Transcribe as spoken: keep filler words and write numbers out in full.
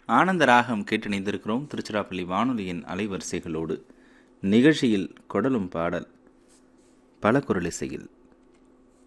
ஆனந்த ராகம் கேட்டிணைந்திருக்கிறோம் திருச்சிராப்பள்ளி வானொலியின் அலைவரிசைகளோடு. நிகழ்ச்சியில் கொடலும் பாடல் பல குரலிசையில்